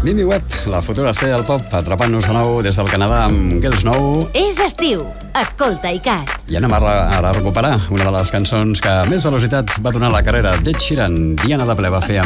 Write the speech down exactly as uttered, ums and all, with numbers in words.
Mimi Webb, la futura estrella del pop, atrapant-nos de nou des del Canadà amb Girls Know. És estiu. Escolta, Icat. I anem ara a recuperar una de les cançons que més velocitat va donar a la carrera d'Ed Sheeran. Diana de Ple va fer amb